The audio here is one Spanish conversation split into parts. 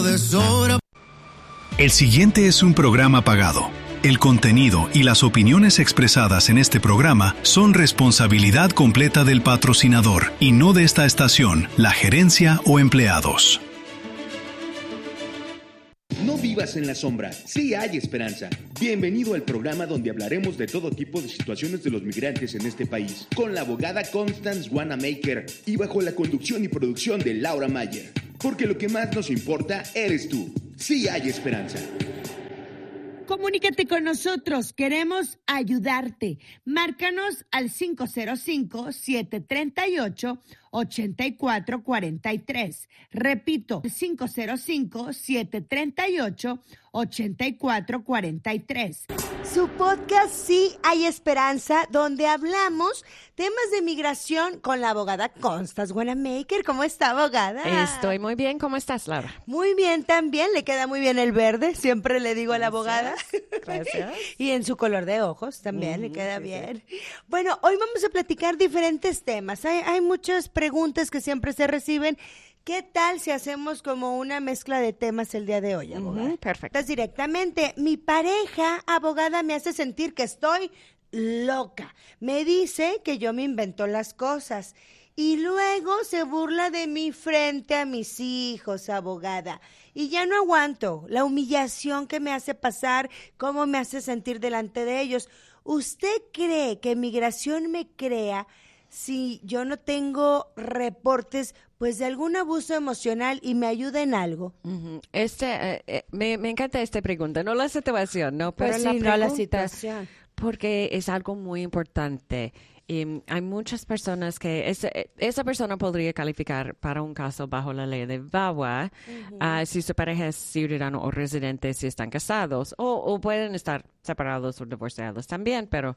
El siguiente es un programa pagado. El contenido y las opiniones expresadas en este programa son responsabilidad completa del patrocinador y no de esta estación, la gerencia o empleados. No vivas en la sombra, sí hay esperanza. Bienvenido al programa donde hablaremos de todo tipo de situaciones de los migrantes en este país, con la abogada Constance Wanamaker y bajo la conducción y producción de Laura Mayer. Porque lo que más nos importa eres tú. Sí hay esperanza. Comunícate con nosotros, queremos ayudarte. Márcanos al 505-738-8443. Repito, 505-738-8443. Su podcast Sí hay Esperanza, donde hablamos temas de migración con la abogada Constance Wanamaker. ¿Cómo está, abogada? Estoy muy bien. ¿Cómo estás, Laura? Muy bien también. Le queda muy bien el verde, siempre le digo a la abogada. Gracias. Y en su color de ojos también le queda bien. Bueno, hoy vamos a platicar diferentes temas. Hay muchas preguntas que siempre se reciben. ¿Qué tal si hacemos como una mezcla de temas el día de hoy, abogada? Perfecto. Entonces, directamente, mi pareja, abogada, me hace sentir que estoy loca. Me dice que yo me invento las cosas y luego se burla de mí frente a mis hijos, abogada. Y ya no aguanto la humillación que me hace pasar, cómo me hace sentir delante de ellos. ¿Usted cree que migración me crea si yo no tengo reportes pues de algún abuso emocional y me ayuda en algo? Me encanta esta pregunta, no la situación, no, pero Pues la sí, pregunta, no la situación. porque es algo muy importante. Hay muchas personas que esa persona podría calificar para un caso bajo la ley de VAWA si su pareja es ciudadano o residente, si están casados, o pueden estar separados o divorciados también, pero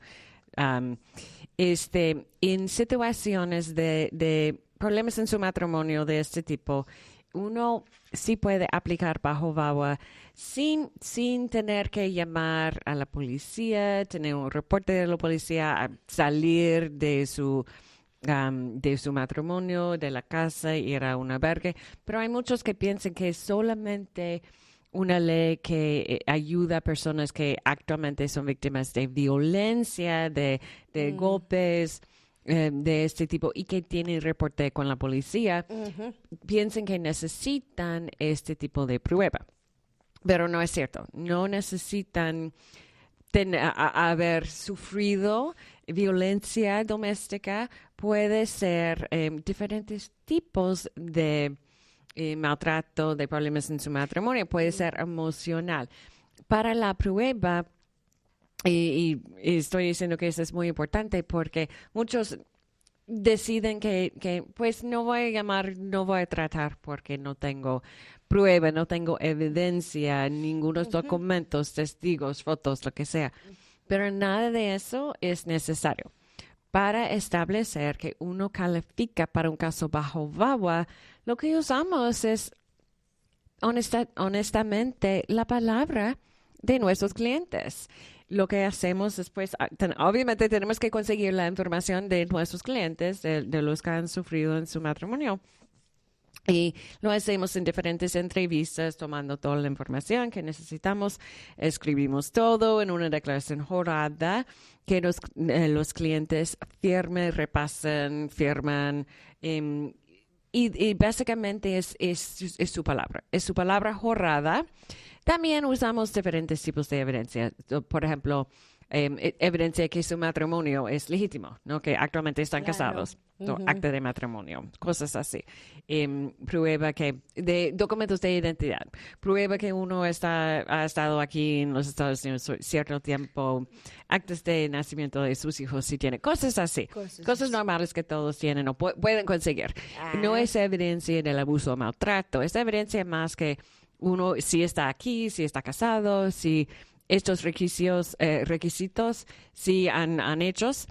en situaciones de problemas en su matrimonio de este tipo, uno sí puede aplicar bajo VAWA sin tener que llamar a la policía, tener un reporte de la policía, salir de su matrimonio, de la casa, ir a un albergue. Pero hay muchos que piensan que es solamente una ley que ayuda a personas que actualmente son víctimas de violencia, de golpes, de este tipo, y que tienen reporte con la policía, piensan que necesitan este tipo de prueba. Pero no es cierto. No necesitan haber sufrido violencia doméstica. Puede ser diferentes tipos de maltrato, de problemas en su matrimonio. Puede ser emocional. Para la prueba, y estoy diciendo que eso es muy importante porque muchos deciden que pues no voy a llamar, no voy a tratar porque no tengo prueba, no tengo evidencia, ningunos documentos, testigos, fotos, lo que sea. Pero nada de eso es necesario. Para establecer que uno califica para un caso bajo VAWA, lo que usamos es honestamente la palabra de nuestros clientes. Lo que hacemos después, obviamente tenemos que conseguir la información de nuestros clientes, de los que han sufrido en su matrimonio. Y lo hacemos en diferentes entrevistas, tomando toda la información que necesitamos. Escribimos todo en una declaración jurada que los clientes firman. Y básicamente es su palabra. Es su palabra jurada. También usamos diferentes tipos de evidencia. Por ejemplo, evidencia que su matrimonio es legítimo, ¿no? Que actualmente están casados. Acta de matrimonio, cosas así. Prueba de documentos de identidad. Prueba que uno ha estado aquí en los Estados Unidos cierto tiempo. Actas de nacimiento de sus hijos, si tiene. Cosas así. Cosas normales que todos tienen o pueden conseguir. No es evidencia del abuso o maltrato. Es evidencia más que uno si está aquí, si está casado, si estos requisitos sí han hechos,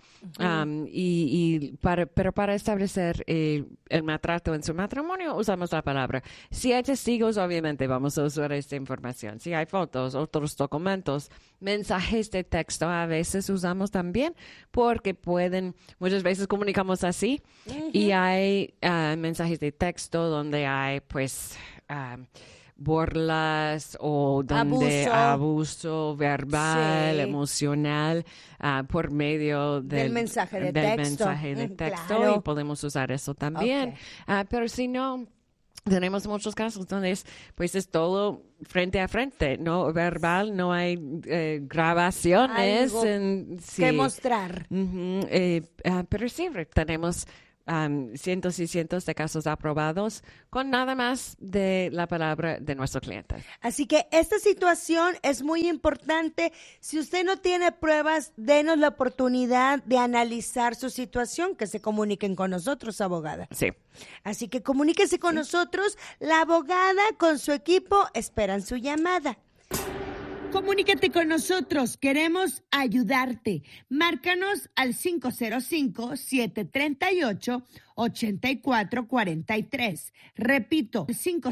pero para establecer el maltrato en su matrimonio usamos la palabra. Si hay testigos, obviamente vamos a usar esta información. Si hay fotos, otros documentos, mensajes de texto, a veces usamos también porque muchas veces comunicamos así y hay mensajes de texto donde hay burlas o donde abuso verbal, emocional, por medio del mensaje de texto. Claro. Y podemos usar eso también. Pero si no, tenemos muchos casos donde es todo frente a frente, no verbal, no hay grabaciones. Que mostrar. Pero sí, tenemos cientos y cientos de casos aprobados con nada más de la palabra de nuestro cliente. Así que esta situación es muy importante. Si usted no tiene pruebas, denos la oportunidad de analizar su situación, que se comuniquen con nosotros, abogada. Sí. Así que comuníquese con nosotros. La abogada con su equipo esperan su llamada. Comunícate con nosotros, queremos ayudarte. Márcanos al 505-738-8443. Repito,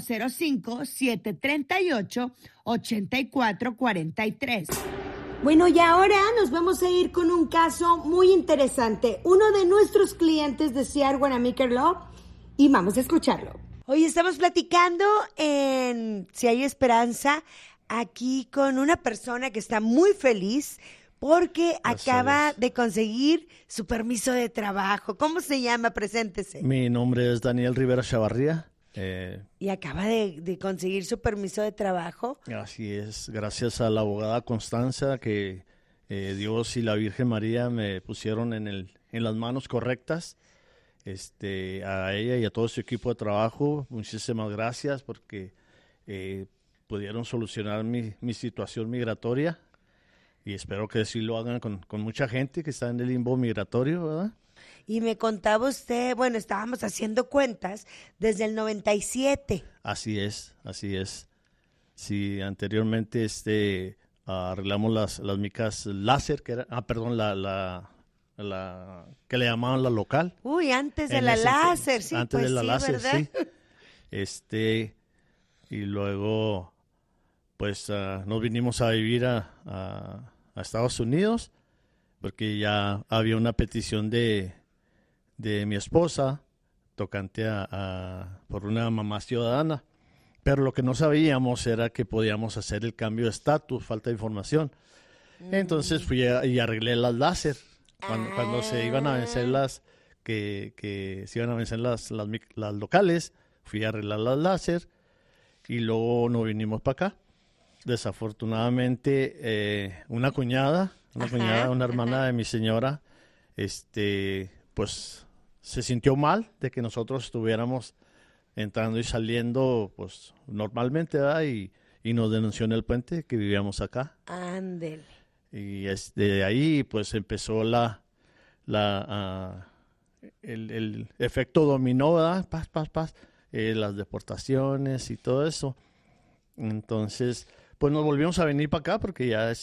505-738-8443. Bueno, y ahora nos vamos a ir con un caso muy interesante. Uno de nuestros clientes de C.R. Wanamaker Law, y vamos a escucharlo. Hoy estamos platicando en Si hay esperanza, aquí con una persona que está muy feliz porque acaba de conseguir su permiso de trabajo. ¿Cómo se llama? Preséntese. Mi nombre es Daniel Rivera Chavarría. Y acaba de conseguir su permiso de trabajo. Así es, gracias a la abogada Constanza que Dios y la Virgen María me pusieron en las manos correctas. A ella y a todo su equipo de trabajo, muchísimas gracias porque pudieron solucionar mi situación migratoria y espero que sí lo hagan con mucha gente que está en el limbo migratorio, ¿verdad? Y me contaba usted, bueno, estábamos haciendo cuentas desde el 97. Así es. Sí, anteriormente arreglamos las micas láser, que era, la que le llamaban la local. Uy, antes de la láser, sí, antes pues de la sí, láser, ¿verdad? Sí. Y luego, pues, nos vinimos a vivir a Estados Unidos, porque ya había una petición de mi esposa, tocante por una mamá ciudadana. Pero lo que no sabíamos era que podíamos hacer el cambio de estatus, falta de información. Entonces fui y arreglé las láser. Cuando se iban a vencer que se iban a vencer las locales, fui a arreglar las láser y luego nos vinimos para acá. Desafortunadamente, una cuñada, una hermana de mi señora, pues se sintió mal de que nosotros estuviéramos entrando y saliendo, pues normalmente, ¿verdad? Y nos denunció en el puente que vivíamos acá. Ándele. Y de ahí pues empezó el efecto dominó, ¿verdad? Paz, las deportaciones y todo eso. Entonces, pues nos volvimos a venir para acá porque ya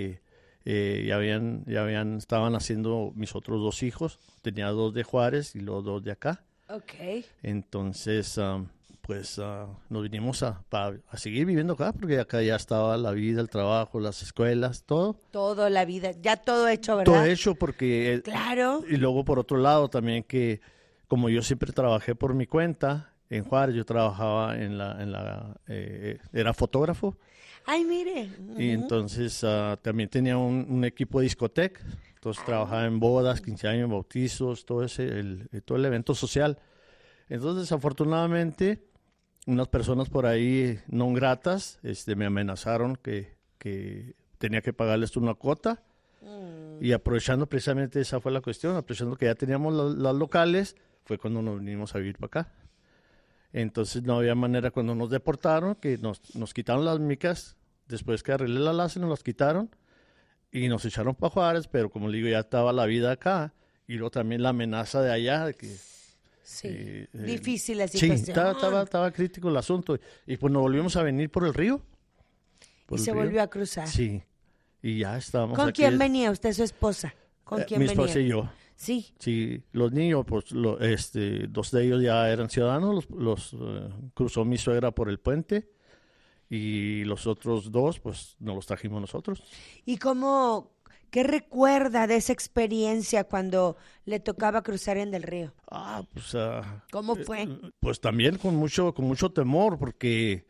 estaban haciendo mis otros dos hijos. Tenía 2 de Juárez y los 2 de acá. Okay. Entonces, nos vinimos a seguir viviendo acá, porque acá ya estaba la vida, el trabajo, las escuelas, todo. Todo, la vida, ya todo hecho, ¿verdad? Todo hecho, porque... Claro. Y luego, por otro lado, también que, como yo siempre trabajé por mi cuenta, en Juárez, yo trabajaba era fotógrafo. Ay, mire. Y entonces, también tenía un equipo de discoteca. Entonces trabajaba en bodas, 15 años, bautizos, todo el evento social. Entonces, desafortunadamente, unas personas por ahí no gratas me amenazaron que tenía que pagarles una cuota. Y aprovechando precisamente, esa fue la cuestión, aprovechando que ya teníamos las locales, fue cuando nos vinimos a vivir para acá. Entonces no había manera, cuando nos deportaron, que nos quitaron las micas, después que arreglé la láser nos las quitaron. Y nos echaron para Juárez, pero como le digo, ya estaba la vida acá. Y luego también la amenaza de allá. De que, sí, difícil la situación. Sí, estaba crítico el asunto. Y pues nos volvimos a venir por el río. Y se volvió a cruzar. Sí, y ya estábamos ¿Con aquí. quién venía usted, su esposa? ¿Con quién mi venía? Mi esposa y yo. Sí. Sí, los niños, pues 2 de ellos ya eran ciudadanos. Cruzó mi suegra por el puente. Y los otros 2, pues, nos los trajimos nosotros. ¿Y qué recuerda de esa experiencia cuando le tocaba cruzar en Del Río? Pues... ¿Cómo fue? Pues también con mucho temor, porque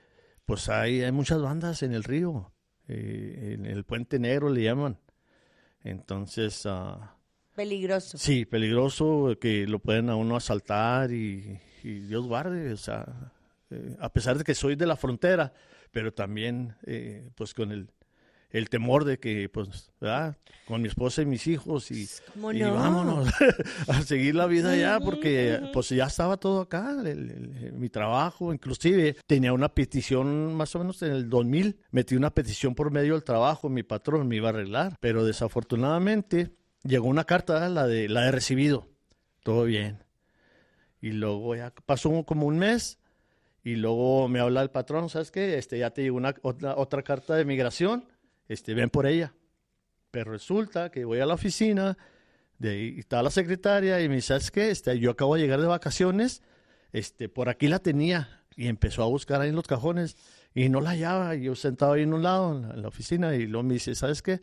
pues hay muchas bandas en el río, en el Puente Negro le llaman. Entonces, Peligroso. sí, peligroso, que lo pueden a uno asaltar y Dios guarde, o sea, a pesar de que soy de la frontera, pero también pues con el temor de que, pues, ¿verdad? Con mi esposa y mis hijos y no? vámonos a seguir la vida allá, porque pues ya estaba todo acá, mi trabajo, inclusive tenía una petición más o menos en el 2000, metí una petición por medio del trabajo, mi patrón me iba a arreglar, pero desafortunadamente llegó una carta, la de recibido, todo bien, y luego ya pasó como un mes, y luego me habla el patrón, ¿sabes qué? Ya te llegó otra carta de migración, ven por ella. Pero resulta que voy a la oficina, de ahí está la secretaria y me dice, ¿sabes qué? Yo acabo de llegar de vacaciones, por aquí la tenía, y empezó a buscar ahí en los cajones y no la hallaba, y yo sentado ahí en un lado en la oficina, y luego me dice, ¿sabes qué?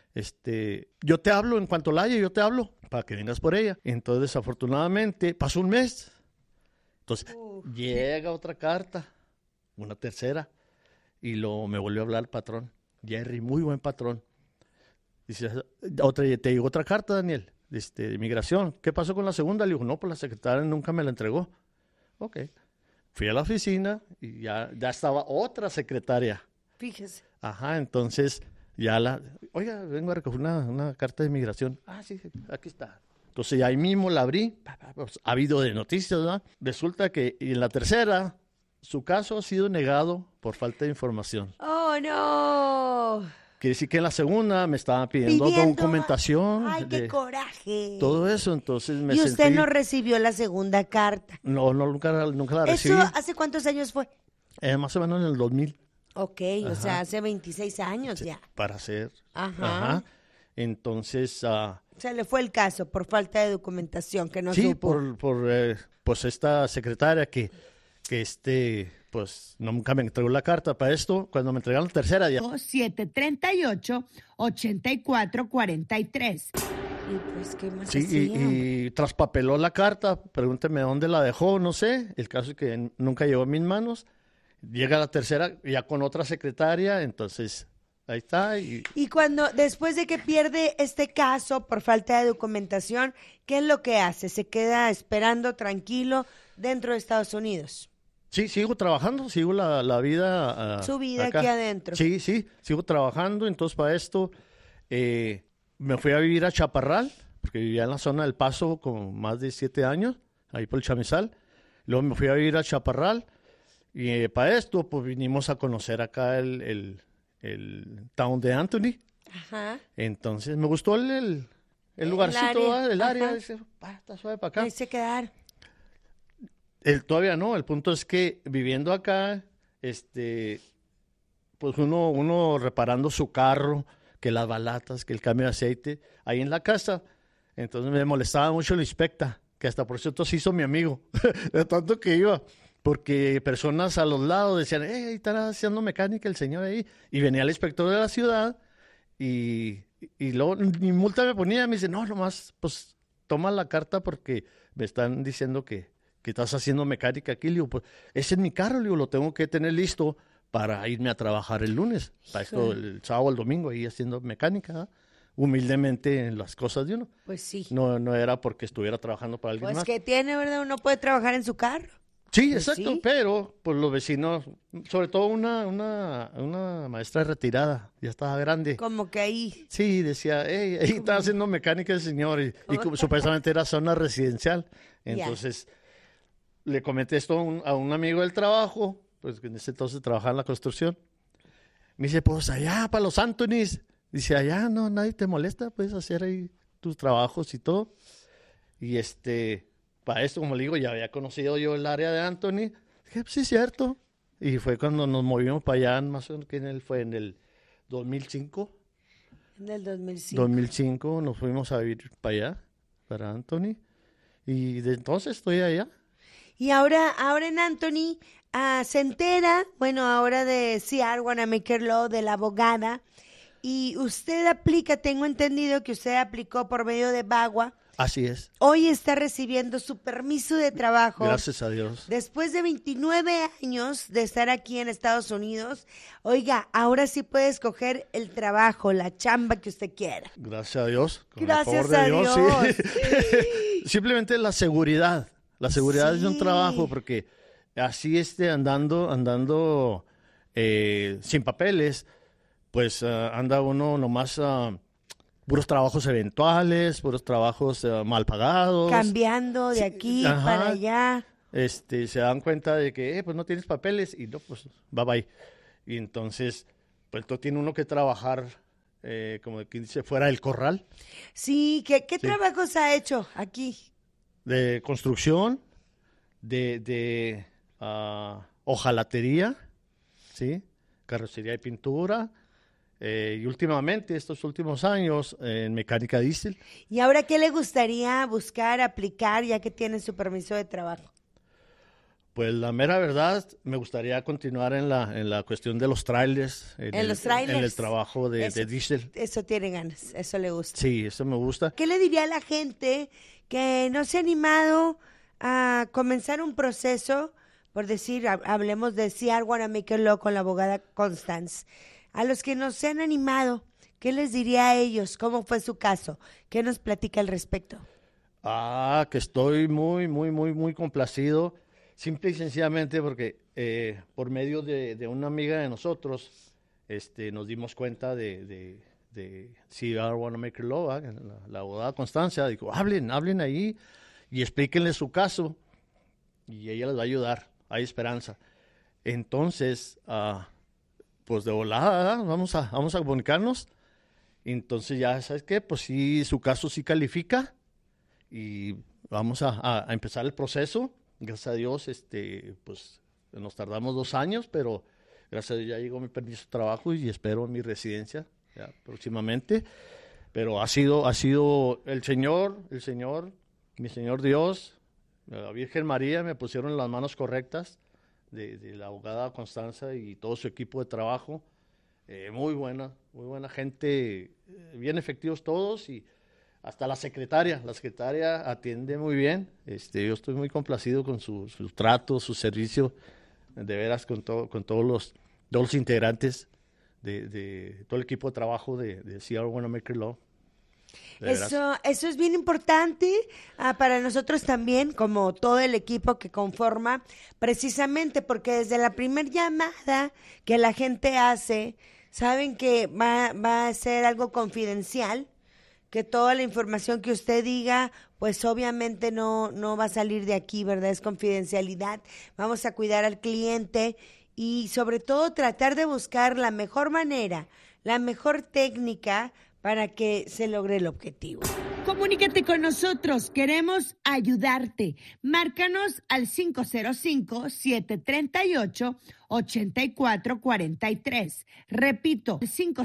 Yo te hablo, en cuanto la haya, yo te hablo, para que vengas por ella. Entonces, desafortunadamente, pasó un mes. Entonces, llega otra carta, una tercera, y luego me volvió a hablar el patrón. Jerry, muy buen patrón. Dice, te llegó otra carta, Daniel, de migración. ¿Qué pasó con la segunda? Le digo, no, pues la secretaria nunca me la entregó. Ok. Fui a la oficina y ya estaba otra secretaria. Fíjese. Ajá, entonces oiga, vengo a recoger una carta de migración. Ah, sí, aquí está. Entonces ahí mismo la abrí. Pues, ha habido de noticias, ¿verdad? Resulta que en la tercera, su caso ha sido negado por falta de información. ¡Oh, no! Quiere decir que en la segunda me estaban pidiendo documentación. ¡Ay, qué coraje! Todo eso, entonces me ¿Y usted sentí... no recibió la segunda carta? No, nunca la recibí. ¿Eso hace cuántos años fue? Más o menos en el 2000. Ok, Ajá. o sea, hace 26 años ya. Para hacer. Ajá. Entonces... se le fue el caso por falta de documentación, que no sí, supo. pues esta secretaria que pues nunca me entregó la carta para esto. Cuando me entregaron la tercera ya. 738-8443. Y pues, ¿qué más Sí, hacía? y traspapeló la carta. Pregúnteme dónde la dejó, no sé. El caso es que nunca llegó a mis manos. Llega la tercera ya con otra secretaria, entonces ahí está. Y cuando, después de que pierde este caso por falta de documentación, ¿qué es lo que hace? ¿Se queda esperando tranquilo dentro de Estados Unidos? sí, sigo trabajando, sigo la vida. Su vida acá. aquí adentro. Sí, sigo trabajando. Entonces, para esto, me fui a vivir a Chaparral, porque vivía en la zona del Paso con más de 7 años, ahí por el Chamizal. Luego me fui a vivir a Chaparral, y para esto, pues vinimos a conocer acá el town de Anthony. Ajá. Entonces, me gustó el lugarcito, el área. Dice, está suave para acá. Ahí se quedar. Todavía no, el punto es que viviendo acá, pues uno reparando su carro, que las balatas, que el cambio de aceite, ahí en la casa, entonces me molestaba mucho el inspecta, que hasta por cierto se hizo mi amigo, de tanto que iba, porque personas a los lados decían, está haciendo mecánica el señor ahí, y venía el inspector de la ciudad, y luego ni multa me ponía, me dice, no, nomás, pues toma la carta porque me están diciendo que estás haciendo mecánica aquí. Le digo, pues, ese es mi carro, le digo, lo tengo que tener listo para irme a trabajar el lunes. Para esto, el sábado o el domingo, ahí haciendo mecánica, humildemente en las cosas de uno. Pues sí. No era porque estuviera trabajando para alguien Pues más. que tiene, ¿verdad? Uno puede trabajar en su carro. Sí, Pues exacto, sí. pero pues los vecinos, sobre todo una maestra retirada, ya estaba grande. Como que ahí. Sí, decía, ahí está haciendo mecánica el señor, y supuestamente era zona residencial. Entonces... Le comenté esto a un amigo del trabajo, pues que en ese entonces trabajaba en la construcción. Me dice, pues allá, para los Anthonys. Dice, allá no, nadie te molesta, puedes hacer ahí tus trabajos y todo. Y para esto, como le digo, ya había conocido yo el área de Anthony. Dije, pues sí, es cierto. Y fue cuando nos movimos para allá, más o menos que fue en el 2005. En el 2005. 2005 nos fuimos a vivir para allá, para Anthony. Y de entonces estoy allá. Y ahora en Anthony se entera, bueno, ahora de CR Wanamaker Law, de la abogada, y usted aplica, tengo entendido que usted aplicó por medio de Bagua Así es. Hoy está recibiendo su permiso de trabajo. Gracias a Dios. Después de 29 años de estar aquí en Estados Unidos, oiga, ahora sí puede escoger el trabajo, la chamba que usted quiera. Gracias a Dios. Con Gracias el favor de a Dios, Dios. sí. Simplemente la seguridad. La seguridad Sí. de un trabajo, porque así andando sin papeles, pues anda uno nomás puros trabajos eventuales, puros trabajos mal pagados. Cambiando de Sí, aquí ajá. para allá. Se dan cuenta de que pues no tienes papeles y no, pues bye bye. Y entonces, pues tiene uno que trabajar, como quien dice, fuera del corral, Sí, ¿qué trabajos ha hecho aquí? de construcción, de hojalatería, ¿sí? Carrocería y pintura, y últimamente, estos últimos años, en mecánica diésel. ¿Y ahora qué le gustaría buscar, aplicar, ya que tiene su permiso de trabajo? Pues la mera verdad, me gustaría continuar en la cuestión de los trailers. ¿En los trailers? En el trabajo de diésel. Eso tiene ganas, eso le gusta. Sí, eso me gusta. ¿Qué le diría a la gente que no se ha animado a comenzar un proceso, por decir, hablemos de CR Wanna Make It Law con la abogada Constance? A los que no se han animado, ¿qué les diría a ellos? ¿Cómo fue su caso? ¿Qué nos platica al respecto? Que estoy muy, muy, muy, muy complacido, simple y sencillamente porque por medio de una amiga de nosotros, nos dimos cuenta de CR Wanna Make It Law, la abogada Constancia, dijo, hablen ahí y explíquenle su caso y ella les va a ayudar, hay esperanza. Entonces, pues de volada, ¿verdad? Vamos a comunicarnos. Entonces ya, ¿sabes qué? Pues sí, su caso sí califica y vamos a empezar el proceso. Gracias a Dios, pues nos tardamos 2 años, pero gracias a Dios ya llegó mi permiso de trabajo y espero mi residencia ya próximamente. Pero ha sido el Señor, mi Señor Dios, la Virgen María me pusieron en las manos correctas de la abogada Constanza y todo su equipo de trabajo. Muy buena gente, bien efectivos todos y hasta la secretaria atiende muy bien. Yo estoy muy complacido con su trato, su servicio, de veras con todos los integrantes de todo el equipo de trabajo de CR Wanna Make It Law. Eso es bien importante para nosotros también, como todo el equipo que conforma, precisamente porque desde la primer llamada que la gente hace, saben que va a ser algo confidencial, que toda la información que usted diga, pues obviamente no va a salir de aquí, ¿verdad? Es confidencialidad. Vamos a cuidar al cliente y sobre todo tratar de buscar la mejor manera, la mejor técnica para que se logre el objetivo. Comunícate con nosotros, queremos ayudarte. Márcanos al 505-738-8443. Repito,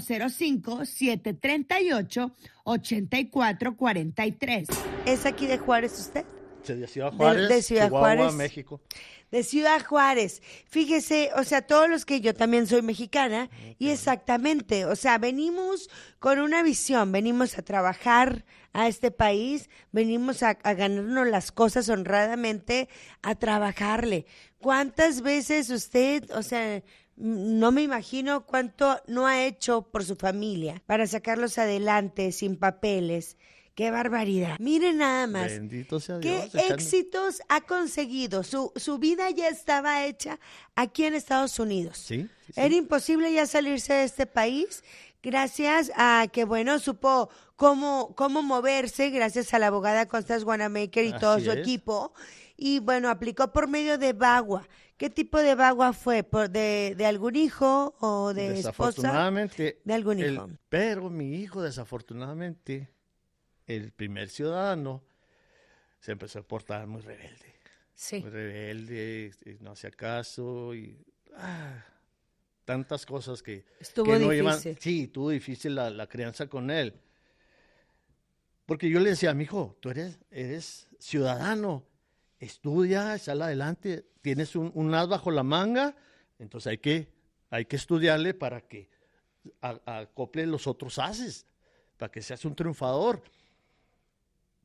505-738-8443. ¿Es aquí de Juárez usted? De Ciudad Juárez, de Ciudad Chihuahua, Juárez. México. De Ciudad Juárez. Fíjese, o sea, todos los que yo también soy mexicana, y exactamente, o sea, venimos con una visión, venimos a trabajar a este país, venimos a ganarnos las cosas honradamente, a trabajarle. ¿Cuántas veces usted, o sea, no me imagino cuánto no ha hecho por su familia para sacarlos adelante sin papeles? ¡Qué barbaridad! Miren nada más. Bendito sea ¿Qué Dios. éxitos ha conseguido? Su vida ya estaba hecha aquí en Estados Unidos. Sí. Era imposible ya salirse de este país gracias a que, bueno, supo cómo moverse, gracias a la abogada Constance Wanamaker y todo Así su es. equipo. Y, bueno, aplicó por medio de VAWA. ¿Qué tipo de VAWA fue? ¿De algún hijo o de esposa? Desafortunadamente. De algún hijo. Pero mi hijo, desafortunadamente, el primer ciudadano, se empezó a portar muy rebelde. Sí. Muy rebelde, no hacía caso y tantas cosas que Estuvo que no difícil. sí, estuvo difícil la crianza con él. Porque yo le decía, mijo, tú eres ciudadano, estudia, sal adelante, tienes un as bajo la manga, entonces hay que estudiarle para que acople los otros ases, para que seas un triunfador.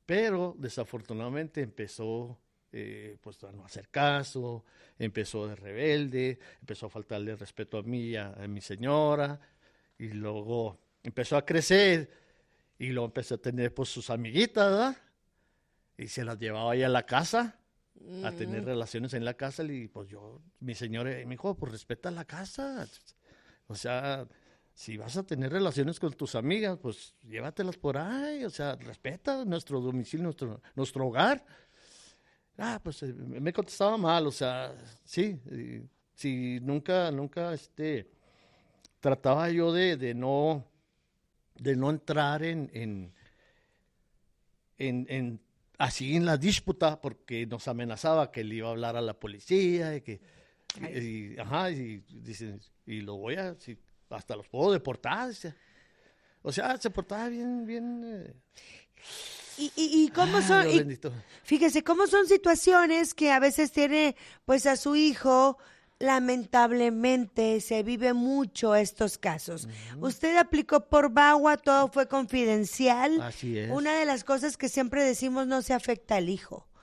Pero desafortunadamente empezó pues a no hacer caso, empezó de rebelde, empezó a faltarle respeto a mí y a mi señora, y luego empezó a crecer, y luego empezó a tener pues sus amiguitas, ¿verdad? Y se las llevaba ahí a la casa, a tener relaciones en la casa, y pues mi señora me dijo, pues respeta la casa, o sea, si vas a tener relaciones con tus amigas, pues llévatelas por ahí, o sea, respeta nuestro domicilio, nuestro hogar. Pues me contestaba mal, o sea, sí, nunca, trataba yo de no entrar así en la disputa, porque nos amenazaba que le iba a hablar a la policía, y lo voy a, hasta los puedo deportar, o sea, se portaba bien. ¿Y cómo son? Fíjese, cómo son situaciones que a veces tiene, pues, a su hijo. Lamentablemente se vive mucho estos casos. Usted aplicó por VAWA, todo fue confidencial. Así es. Una de las cosas que siempre decimos, no se afecta al hijo.